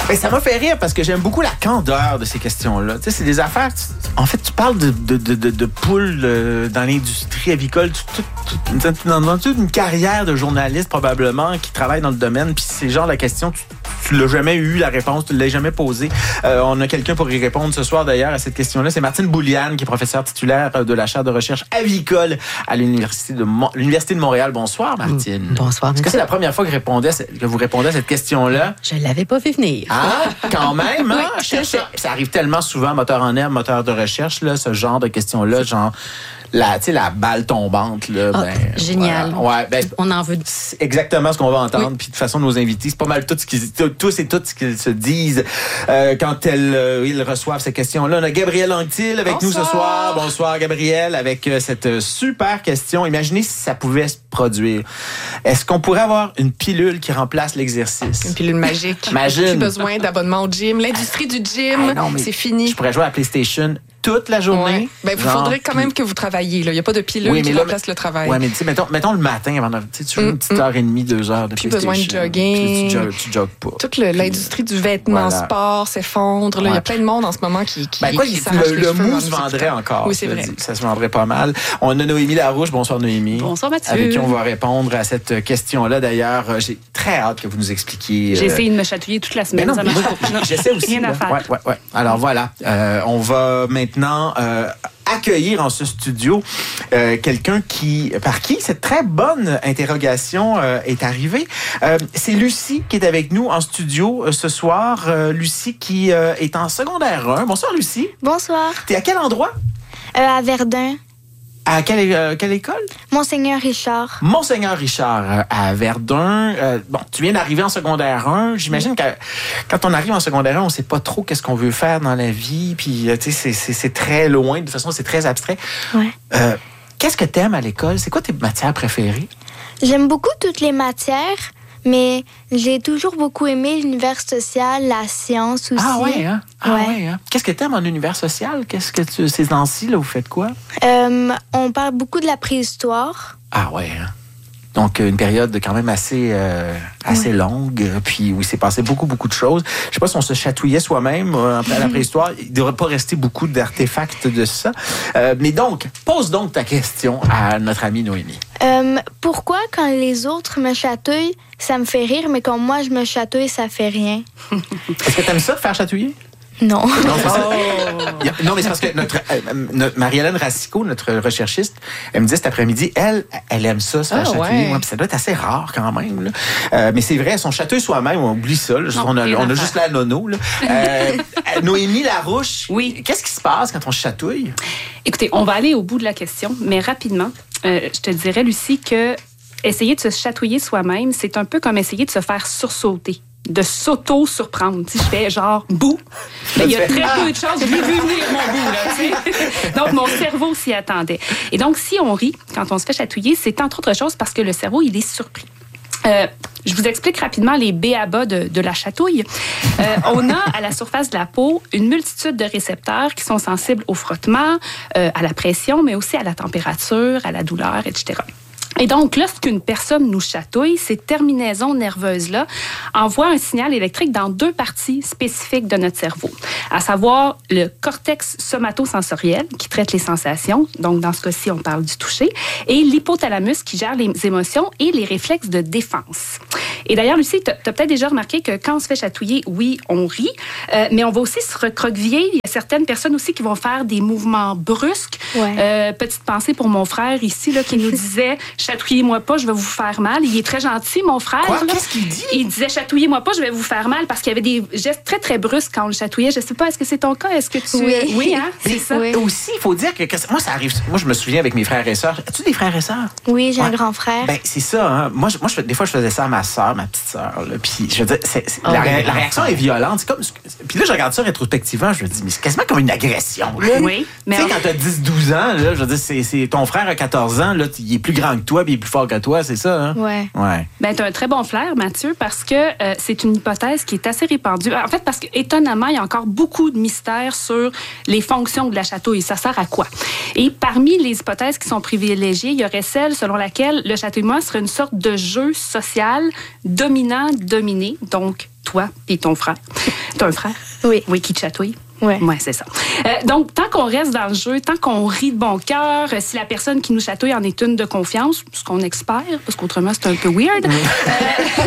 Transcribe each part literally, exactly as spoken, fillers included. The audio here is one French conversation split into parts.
Ben, ça m'a fait rire parce que j'aime beaucoup la candeur de ces questions-là. Tu sais, c'est des affaires... Tu, en fait, tu parles de, de, de, de, de poules euh, dans l'industrie avicole, tu, tu, tu, dans, dans toute une carrière de journaliste probablement qui travaille dans le domaine, puis c'est genre la question... Tu, Tu l'as jamais eu, la réponse, tu l'as jamais posée. Euh, on a quelqu'un pour y répondre ce soir, d'ailleurs, à cette question-là. C'est Martine Bouliane, qui est professeure titulaire de la chaire de recherche avicole à l'Université de, Mo- l'Université de Montréal. Bonsoir, Martine. Bonsoir. Est-ce que c'est la première fois que, répondez à ce- que vous répondez à cette question-là? Je l'avais pas vu venir. Ah, quand même, hein? Oui, Je- ça, ça arrive tellement souvent, moteur en herbe, moteur de recherche, là, ce genre de questions-là, genre... La, tu sais, la balle tombante, là. Ah, ben, génial. Voilà. Ouais, ben, On en veut. c'est exactement ce qu'on va entendre. Oui. Puis de toute façon, nos invités, c'est pas mal tout ce qu'ils, tous et toutes ce qu'ils se disent euh, quand elles, euh, ils reçoivent ces questions-là. On a Gabrielle Anctil avec Bonsoir. nous ce soir. Bonsoir, Gabrielle, avec euh, cette super question. Imaginez si ça pouvait se produire. Est-ce qu'on pourrait avoir une pilule qui remplace l'exercice? Une pilule magique. Imagine. Plus besoin d'abonnement au gym. L'industrie du gym, Hey, non, mais c'est fini. Je pourrais jouer à PlayStation toute la journée. Ouais. Ben, il genre, faudrait quand puis... même que vous travailliez. Il n'y a pas de pilule oui, qui là, remplace le travail. Oui, mais tu sais, mettons, mettons le matin avant de. Tu sais, tu joues une petite heure et demie, deux heures de Plus PlayStation. besoin de jogging. Tu, tu, tu jogues pas. Toute le, l'industrie du vêtement voilà. sport s'effondre. Là. Il Ouais. y a plein de monde en ce moment qui, qui, Ben quoi, qui le, s'arrache le, les le cheveux mou en se nous vendrait écoutant. encore. Oui, c'est je vrai. dis. Ça se vendrait pas mal. On a Noémie Larouche. Bonsoir, Noémie. Bonsoir, Mathieu. Avec qui on va répondre à cette question-là. D'ailleurs, j'ai très hâte que vous nous expliquiez. J'ai euh... essayé de me chatouiller toute la semaine. Ben non, ça mais marche moi, pas. j'essaie aussi. Rien là. à faire. Ouais, ouais, ouais. Alors voilà, euh, on va maintenant euh, accueillir en ce studio euh, quelqu'un qui, par qui cette très bonne interrogation euh, est arrivée. Euh, c'est Lucie qui est avec nous en studio euh, ce soir. Euh, Lucie qui euh, est en secondaire un. Bonsoir, Lucie. Bonsoir. T'es à quel endroit? Euh, à Verdun. À quelle, euh, quelle école? Monseigneur Richard. Monseigneur Richard euh, à Verdun. Euh, bon, tu viens d'arriver en secondaire un. J'imagine que quand on arrive en secondaire un, on sait pas trop qu'est-ce qu'on veut faire dans la vie. Puis, euh, tu sais, c'est, c'est, c'est très loin. De toute façon, c'est très abstrait. Ouais. Euh, qu'est-ce que t'aimes à l'école? C'est quoi tes matières préférées? J'aime beaucoup toutes les matières, mais j'ai toujours beaucoup aimé l'univers social, la science aussi. Ah ouais, hein? Ah ouais. Ouais. hein? Qu'est-ce que t'aimes en univers social? Qu'est-ce que tu... Ces temps-ci, là, vous faites quoi? Euh, on parle beaucoup de la préhistoire. Ah ouais, hein? Donc, une période quand même assez, euh, assez Ouais. longue, puis où il s'est passé beaucoup, beaucoup de choses. Je sais pas si on se chatouillait soi-même euh, après la préhistoire. Il ne devrait pas rester beaucoup d'artefacts de ça. Euh, mais donc, pose donc ta question à notre amie Noémie. Euh, pourquoi, quand les autres me chatouillent, ça me fait rire, mais quand moi, je me chatouille, ça fait rien? Est-ce que tu aimes ça, te faire chatouiller? Non. Non, c'est ça. Il y a- non, mais c'est parce que notre, euh, notre Marie-Hélène Racicot, notre recherchiste, elle me dit cet après-midi, elle, elle aime ça, se faire Ah, chatouiller. ouais. Ouais, puis ça doit être assez rare quand même. Là. Euh, mais c'est vrai, son chatouille soi-même, on oublie ça. Là. Non, on a, rien on à a faire. juste la nono. Là. Euh, Noémie Larouche, Oui. qu'est-ce qui se passe quand on se chatouille? Écoutez, on va aller au bout de la question, mais rapidement, euh, je te dirais, Lucie, que essayer de se chatouiller soi-même, c'est un peu comme essayer de se faire sursauter, de s'auto-surprendre. Si je fais genre « bouh », ben, il y a très peu de chances, je l'ai vu venir mon bout, là, tu sais. Donc, mon cerveau s'y attendait. Et donc, si on rit quand on se fait chatouiller, c'est entre autres choses parce que le cerveau, il est surpris. Euh, je vous explique rapidement les b a ba de, de la chatouille. Euh, on a à la surface de la peau une multitude de récepteurs qui sont sensibles au frottement, euh, à la pression, mais aussi à la température, à la douleur, et cetera. Et donc, lorsqu'une personne nous chatouille, ces terminaisons nerveuses-là envoient un signal électrique dans deux parties spécifiques de notre cerveau, à savoir le cortex somatosensoriel qui traite les sensations, donc dans ce cas-ci, on parle du toucher, et l'hypothalamus qui gère les émotions et les réflexes de défense. Et d'ailleurs, Lucie, tu as peut-être déjà remarqué que quand on se fait chatouiller, oui, on rit, euh, mais on va aussi se recroqueviller. Il y a certaines personnes aussi qui vont faire des mouvements brusques. Ouais. Euh, petite pensée pour mon frère ici, là, qui nous disait « Chatouillez-moi pas, je vais vous faire mal ». Il est très gentil, mon frère. Quoi? Là. Qu'est-ce qu'il dit? Il disait « Chatouillez-moi pas, je vais vous faire mal » parce qu'il y avait des gestes très, très brusques quand on le chatouillait. Je sais pas, est-ce que c'est ton cas? Est-ce que tu... Oui. Oui, hein? C'est ça. Oui. Aussi, il faut dire que, que moi, ça arrive. Moi, je me souviens avec mes frères et sœurs. As-tu des frères et sœurs? Oui, j'ai Ouais. un grand frère. Ben, c'est ça, hein. Moi, je, moi je, des fois, je faisais ça à ma sœur, ma petite sœur. Là. Puis, je veux dire, c'est, c'est- Oh, la, ben, la réaction est violente. C'est comme, puis là, je regarde ça rétrospectivement, je me dis, mais c'est quasiment comme une agression. Là. Oui, mais Tu sais, en- quand t'as dix douze ans, là, je veux dire, c'est, c'est ton frère a quatorze ans, là, il est plus grand que toi, puis il est plus fort que toi, c'est ça, hein? Ouais. Ouais. Ben, tu as un très bon flair, Mathieu, parce que euh, c'est une hypothèse qui est assez répandue. En fait, parce qu'étonnamment, il y a encore beaucoup de mystères sur les fonctions de la chatouille. Ça sert à quoi? Et parmi les hypothèses qui sont privilégiées, il y aurait celle selon laquelle le chatouillement serait une sorte de jeu social dominant-dominé, donc toi et ton frère. T'as un frère? Oui. Oui, qui te chatouille. Ouais. Oui, c'est ça. Euh, donc, tant qu'on reste dans le jeu, tant qu'on rit de bon cœur, euh, si la personne qui nous chatouille en est une de confiance, ce qu'on espère, parce qu'autrement, c'est un peu weird, euh,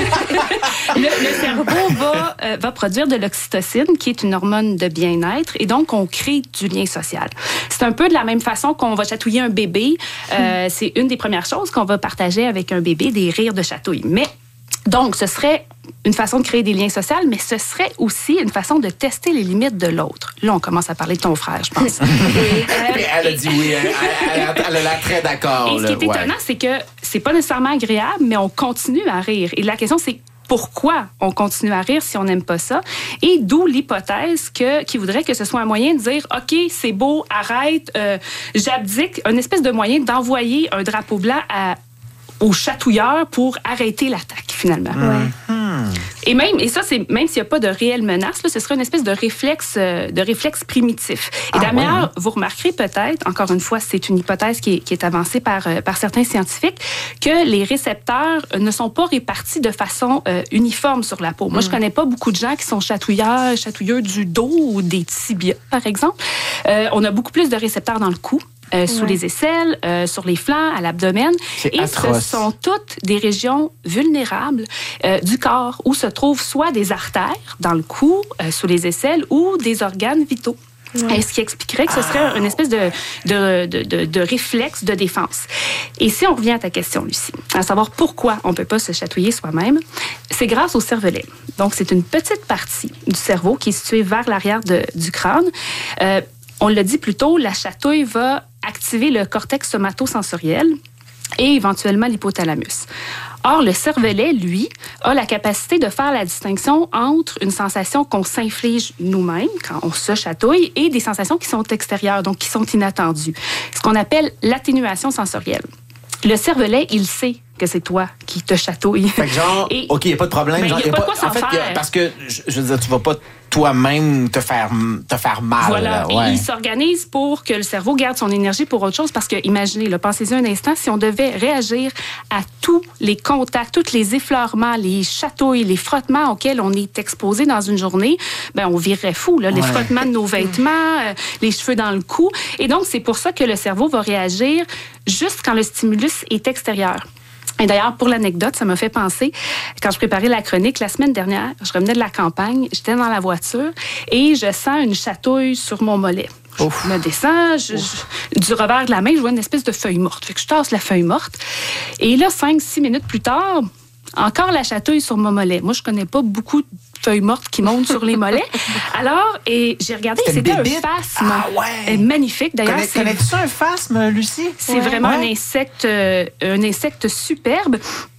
le, le cerveau va, euh, va produire de l'oxytocine, qui est une hormone de bien-être, et donc, on crée du lien social. C'est un peu de la même façon qu'on va chatouiller un bébé. Euh, mm. C'est une des premières choses qu'on va partager avec un bébé, des rires de chatouille. Mais, donc, ce serait une façon de créer des liens sociaux, mais ce serait aussi une façon de tester les limites de l'autre. Là, on commence à parler de ton frère, je pense. euh, elle a dit oui, elle, elle, elle, elle a l'air très d'accord. Et ce qui est ouais. étonnant, c'est que c'est pas nécessairement agréable, mais on continue à rire. Et la question, c'est pourquoi on continue à rire si on n'aime pas ça? Et d'où l'hypothèse que, qui voudrait que ce soit un moyen de dire, OK, c'est beau, arrête, euh, j'abdique, une espèce de moyen d'envoyer un drapeau blanc à aux chatouilleurs pour arrêter l'attaque, finalement. Ouais. Hmm. Et même, et ça, c'est même s'il n'y a pas de réelle menace, là, ce serait une espèce de réflexe, euh, de réflexe primitif. Et ah, d'ailleurs, ouais, hein? vous remarquerez peut-être, encore une fois, c'est une hypothèse qui est, qui est avancée par, euh, par certains scientifiques, que les récepteurs ne sont pas répartis de façon euh, uniforme sur la peau. Moi, mm. je connais pas beaucoup de gens qui sont chatouilleurs, chatouilleurs du dos ou des tibias, par exemple. Euh, on a beaucoup plus de récepteurs dans le cou. Euh, sous ouais. les aisselles, euh, sur les flancs, à l'abdomen. C'est Et atroce. Ce sont toutes des régions vulnérables euh, du corps où se trouvent soit des artères dans le cou, euh, sous les aisselles, ou des organes vitaux. Ouais. Ce qui expliquerait que ce serait une espèce de, de, de, de, de réflexe de défense. Et si on revient à ta question, Lucie, à savoir pourquoi on ne peut pas se chatouiller soi-même, c'est grâce au cervelet. Donc, c'est une petite partie du cerveau qui est située vers l'arrière de, du crâne. Euh, on l'a dit plus tôt, la chatouille va activer le cortex somatosensoriel et éventuellement l'hypothalamus. Or, le cervelet, lui, a la capacité de faire la distinction entre une sensation qu'on s'inflige nous-mêmes quand on se chatouille et des sensations qui sont extérieures, donc qui sont inattendues. Ce qu'on appelle l'atténuation sensorielle. Le cervelet, il sait que c'est toi qui te chatouille. Fait que genre, et, OK, il n'y a pas de problème. Il n'y a pas de quoi s'en en fait, faire. Y a, parce que, je, je veux dire, tu vas pas toi-même te faire, te faire mal. Voilà. Ouais. Et il s'organise pour que le cerveau garde son énergie pour autre chose parce que, imaginez, là, pensez-y un instant, si on devait réagir à tous les contacts, tous les effleurements, les chatouilles, les frottements auxquels on est exposé dans une journée, ben on virerait fou, là. Les ouais. frottements de nos vêtements, euh, les cheveux dans le cou. Et donc, c'est pour ça que le cerveau va réagir juste quand le stimulus est extérieur. Et d'ailleurs, pour l'anecdote, ça m'a fait penser, quand je préparais la chronique, la semaine dernière, je revenais de la campagne, j'étais dans la voiture et je sens une chatouille sur mon mollet. Ouf. Je me descends, je, je, du revers de la main, je vois une espèce de feuille morte. Fait que je tasse la feuille morte. Et là, cinq, six minutes plus tard, encore la chatouille sur mon mollet. Moi, je connais pas beaucoup de feuilles mortes qui montent sur les mollets. Alors, et j'ai regardé, c'était, c'était un bébite. phasme. Ah ouais. Magnifique. D'ailleurs, Connais, c'est... Connais-tu un phasme, Lucie? C'est ouais. vraiment ouais. un insecte, euh, un insecte superbe.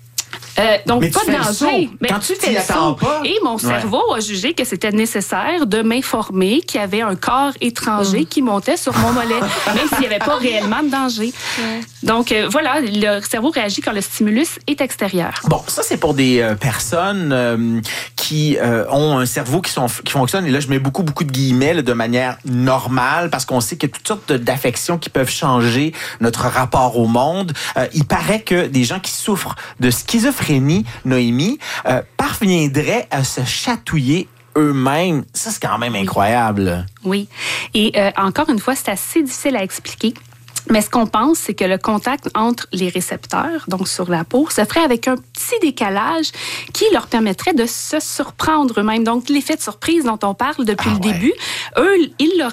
Euh, donc, mais pas de danger. Mais quand tu t'y attends pas. Et mon cerveau ouais. a jugé que c'était nécessaire de m'informer qu'il y avait un corps étranger mmh. qui montait sur mon mollet, même s'il n'y avait pas réellement de danger. Ouais. Donc, euh, voilà, le cerveau réagit quand le stimulus est extérieur. Bon, ça, c'est pour des euh, personnes euh, qui euh, ont un cerveau qui, sont, qui fonctionne, et là, je mets beaucoup, beaucoup de guillemets là, de manière normale, parce qu'on sait qu'il y a toutes sortes d'affections qui peuvent changer notre rapport au monde. Euh, il paraît que des gens qui souffrent de schizophrénie, Noémie, euh, parviendraient à se chatouiller eux-mêmes. Ça, c'est quand même incroyable. Oui. Et euh, encore une fois, c'est assez difficile à expliquer. Mais ce qu'on pense, c'est que le contact entre les récepteurs, donc sur la peau, se ferait avec un petit décalage qui leur permettrait de se surprendre eux-mêmes. Donc, l'effet de surprise dont on parle depuis ah, le ouais. début, eux, ils l'auraient